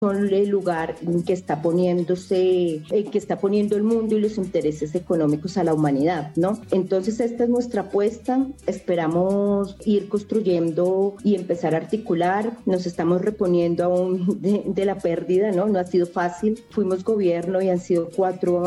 son el lugar que está poniendo el mundo y los intereses económicos a la humanidad, ¿no? Entonces esta es nuestra apuesta, esperamos ir construyendo y empezar a articular, nos estamos reponiendo aún de la pérdida, ¿no? No ha sido fácil, fuimos gobierno y han sido 4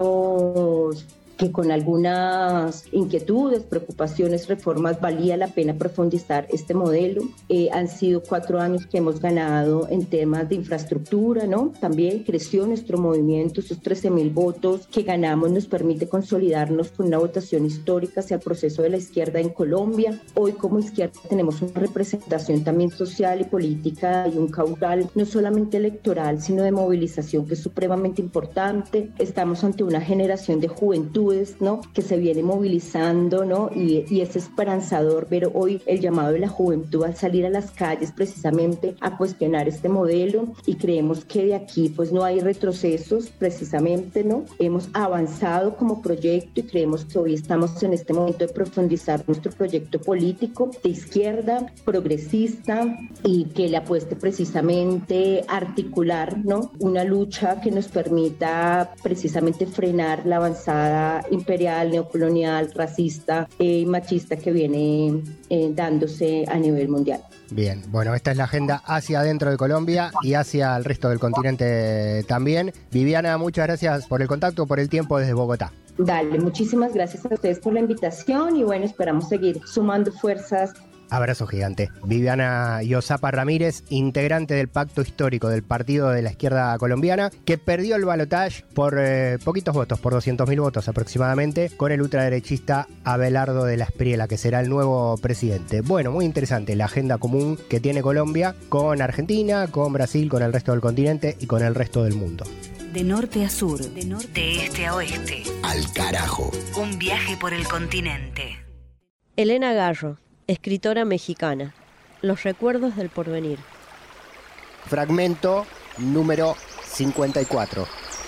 años que con algunas inquietudes, preocupaciones, reformas, valía la pena profundizar este modelo. Han sido 4 años que hemos ganado en temas de infraestructura, ¿no? También creció nuestro movimiento, esos 13.000 votos que ganamos nos permite consolidarnos con una votación histórica hacia el proceso de la izquierda en Colombia. Hoy como izquierda tenemos una representación también social y política y un caudal no solamente electoral, sino de movilización que es supremamente importante. Estamos ante una generación de juventud, ¿no? Que se viene movilizando, ¿no? Y es esperanzador ver hoy el llamado de la juventud al salir a las calles precisamente a cuestionar este modelo, y creemos que de aquí pues no hay retrocesos precisamente, ¿no? Hemos avanzado como proyecto y creemos que hoy estamos en este momento de profundizar nuestro proyecto político de izquierda, progresista, y que le apueste precisamente a articular, ¿no? Una lucha que nos permita precisamente frenar la avanzada imperial, neocolonial, racista y machista que viene dándose a nivel mundial. Bien, bueno, esta es la agenda hacia adentro de Colombia y hacia el resto del continente también. Viviana, muchas gracias por el contacto, por el tiempo desde Bogotá. Dale, muchísimas gracias a ustedes por la invitación y bueno, esperamos seguir sumando fuerzas. Abrazo gigante. Viviana Iosapa Ramírez, integrante del pacto histórico del Partido de la Izquierda Colombiana, que perdió el balotaje por poquitos votos, por 200.000 votos aproximadamente, con el ultraderechista Abelardo de la Espriella, que será el nuevo presidente. Bueno, muy interesante la agenda común que tiene Colombia con Argentina, con Brasil, con el resto del continente y con el resto del mundo. De norte a sur, de este a oeste. Al carajo. Un viaje por el continente. Elena Garro, escritora mexicana. Los recuerdos del porvenir. Fragmento número 54.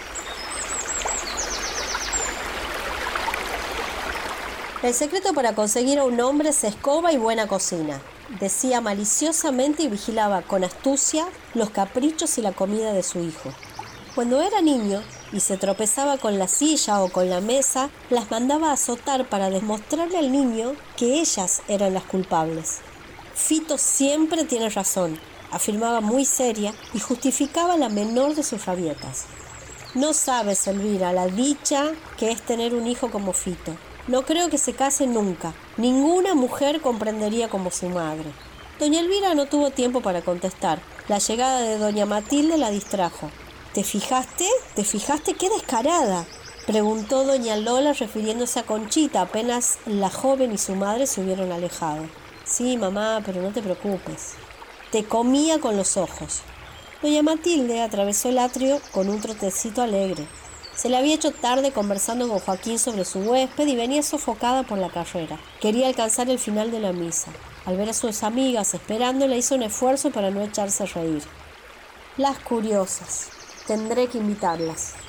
El secreto para conseguir a un hombre es escoba y buena cocina. Decía maliciosamente y vigilaba con astucia los caprichos y la comida de su hijo. Cuando era niño y se tropezaba con la silla o con la mesa, las mandaba a azotar para demostrarle al niño que ellas eran las culpables. Fito siempre tiene razón, afirmaba muy seria y justificaba la menor de sus rabietas. No sabes, Elvira, la dicha que es tener un hijo como Fito. No creo que se case nunca. Ninguna mujer comprendería como su madre. Doña Elvira no tuvo tiempo para contestar. La llegada de doña Matilde la distrajo. ¿Te fijaste? ¿Te fijaste? ¡Qué descarada!, preguntó doña Lola refiriéndose a Conchita apenas la joven y su madre se hubieron alejado. Sí, mamá, pero no te preocupes. Te comía con los ojos. Doña Matilde atravesó el atrio con un trotecito alegre. Se le había hecho tarde conversando con Joaquín sobre su huésped y venía sofocada por la carrera. Quería alcanzar el final de la misa. Al ver a sus amigas esperándola, hizo un esfuerzo para no echarse a reír. Las curiosas. Tendré que invitarlas.